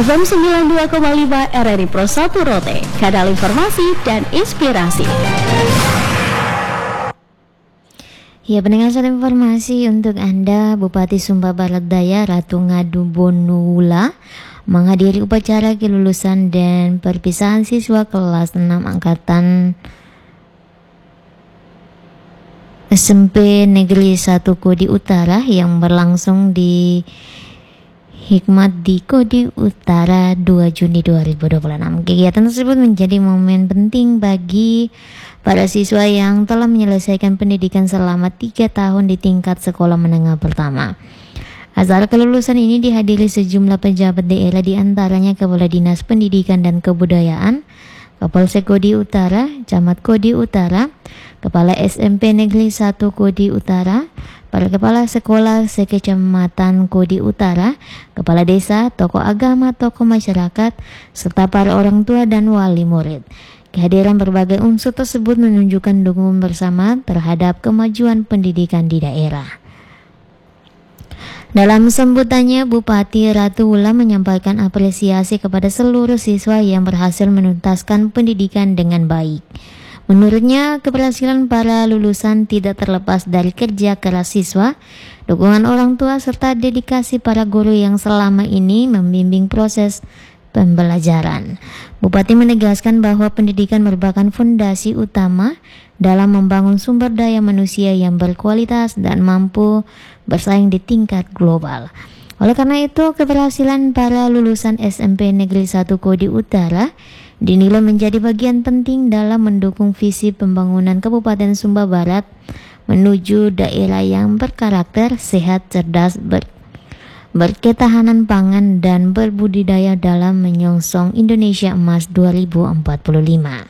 FM 92,5 RRI Pro 1 Rote, kanal informasi dan inspirasi. Ya, pendengar satu informasi untuk Anda. Bupati Sumba Barat Daya Ratu Ngadu Bonula menghadiri upacara kelulusan dan perpisahan siswa kelas 6 angkatan SMP Negeri 1 Kodi Utara yang berlangsung di Hikmat di Kodi Utara 2 Juni 2026. Kegiatan tersebut menjadi momen penting bagi para siswa yang telah menyelesaikan pendidikan selama 3 tahun di tingkat sekolah menengah pertama. Acara kelulusan ini dihadiri sejumlah pejabat daerah, di antaranya Kepala Dinas Pendidikan dan Kebudayaan, Kapolsek Kodi Utara, Camat Kodi Utara, Kepala SMP Negeri 1 Kodi Utara, para kepala sekolah sekecamatan Kodi Utara, kepala desa, tokoh agama, tokoh masyarakat, serta para orang tua dan wali murid. Kehadiran berbagai unsur tersebut menunjukkan dukungan bersama terhadap kemajuan pendidikan di daerah. Dalam sambutannya, Bupati Ratu Wula menyampaikan apresiasi kepada seluruh siswa yang berhasil menuntaskan pendidikan dengan baik. Menurutnya, keberhasilan para lulusan tidak terlepas dari kerja keras siswa, dukungan orang tua, serta dedikasi para guru yang selama ini membimbing proses pembelajaran. Bupati menegaskan bahwa pendidikan merupakan fondasi utama dalam membangun sumber daya manusia yang berkualitas dan mampu bersaing di tingkat global. Oleh karena itu, keberhasilan para lulusan SMP Negeri 1 Kodi Utara dinilai menjadi bagian penting dalam mendukung visi pembangunan Kabupaten Sumba Barat menuju daerah yang berkarakter sehat, cerdas, berketahanan pangan, dan berbudidaya dalam menyongsong Indonesia Emas 2045.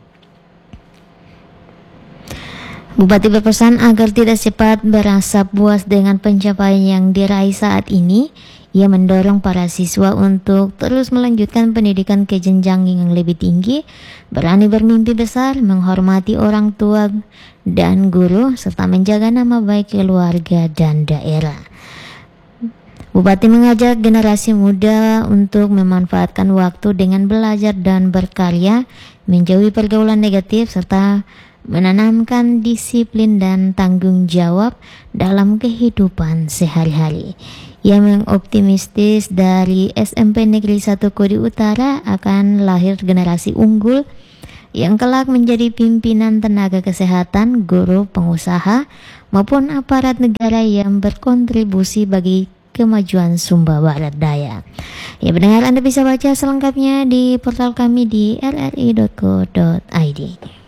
Bupati berpesan agar tidak cepat berasa puas dengan pencapaian yang diraih saat ini. Ia mendorong para siswa untuk terus melanjutkan pendidikan ke jenjang yang lebih tinggi, berani bermimpi besar, menghormati orang tua dan guru, serta menjaga nama baik keluarga dan daerah. Bupati mengajak generasi muda untuk memanfaatkan waktu dengan belajar dan berkarya, menjauhi pergaulan negatif, serta menanamkan disiplin dan tanggung jawab dalam kehidupan sehari-hari. Ia mengoptimistis dari SMP Negeri 1 Kodi Utara akan lahir generasi unggul yang kelak menjadi pimpinan tenaga kesehatan, guru, pengusaha, maupun aparat negara yang berkontribusi bagi kemajuan Sumba Barat Daya. Ya, pendengar, Anda bisa baca selengkapnya di portal kami di rri.co.id.